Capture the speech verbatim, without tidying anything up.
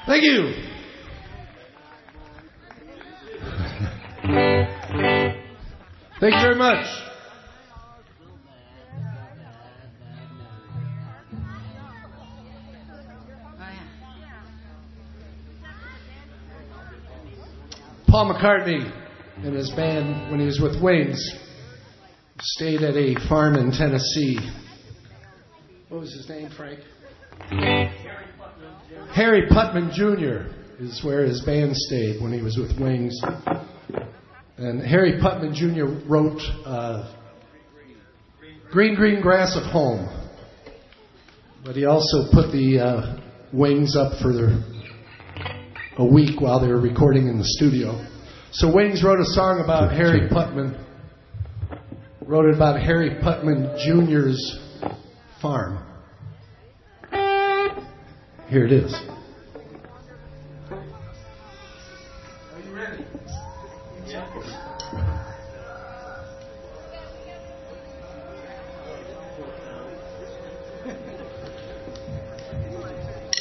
Thank you. Thank you very much. Paul McCartney and his band, when he was with Wings, stayed at a farm in Tennessee. What was his name, Frank? Harry Putman Junior is where his band stayed when he was with Wings. And Harry Putman Junior wrote uh, Green, Green Grass of Home. But he also put the uh, Wings up for their, a week while they were recording in the studio. So Wings wrote a song about Harry Putman. Wrote it about Harry Putman Junior's farm. Here it is. Are you ready?